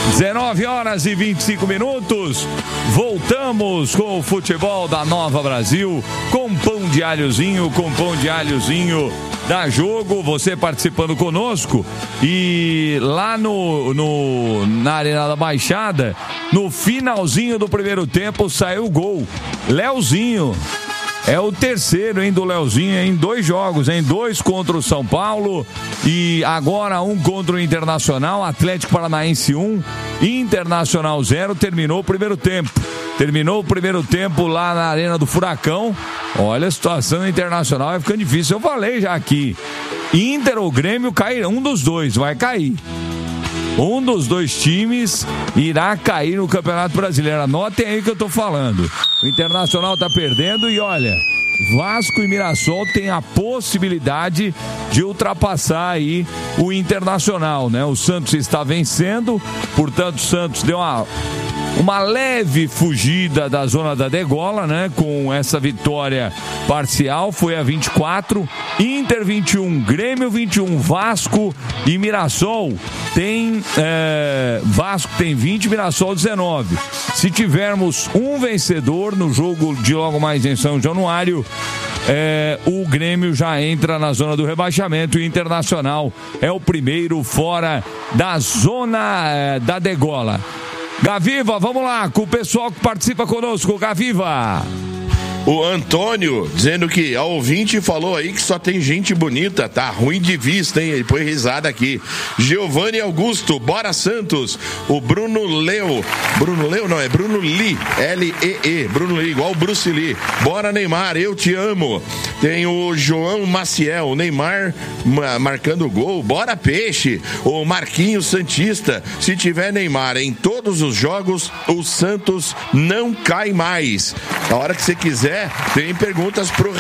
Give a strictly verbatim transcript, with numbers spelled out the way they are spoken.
dezenove horas e vinte e cinco minutos. Voltamos com o futebol da Nova Brasil, com pão de alhozinho, com pão de alhozinho da Jogo, você participando conosco. E lá no, no na Arena da Baixada, no finalzinho do primeiro tempo, saiu o gol. Leozinho. É o terceiro, hein, do Leozinho, em dois jogos, em dois contra o São Paulo e agora um contra o Internacional. Atlético Paranaense um, Internacional zero. Terminou o primeiro tempo. Terminou o primeiro tempo lá na Arena do Furacão. Olha, a situação internacional vai ficando difícil. Eu falei já aqui. Inter ou Grêmio cairão, um dos dois vai cair. Um dos dois times irá cair no Campeonato Brasileiro. Anotem aí o que eu tô falando. O Internacional tá perdendo e olha, Vasco e Mirassol têm a possibilidade de ultrapassar aí o Internacional, né? O Santos está vencendo, portanto o Santos deu uma, uma leve fugida da zona da degola, né? Com essa vitória parcial, foi a vinte e quatro, Inter vinte e um, Grêmio vinte e um, Vasco e Mirassol tem, é, Vasco tem vinte, Mirassol dezenove. Se tivermos um vencedor no jogo de logo mais em São Januário, é, o Grêmio já entra na zona do rebaixamento e o Internacional é o primeiro fora da zona é, da degola. Gaviva, vamos lá, com o pessoal que participa conosco, Gaviva. O Antônio, dizendo que a ouvinte falou aí que só tem gente bonita, tá ruim de vista, hein? Ele põe risada aqui. Giovanni Augusto, bora Santos. O Bruno Leo, Bruno Leo não, é Bruno Lee, L E E, Bruno Lee, igual o Bruce Lee. Bora Neymar, eu te amo. Tem o João Maciel, Neymar marcando gol, bora Peixe. O Marquinhos Santista, se tiver Neymar em todos os jogos, o Santos não cai mais. A hora que você quiser, tem perguntas pro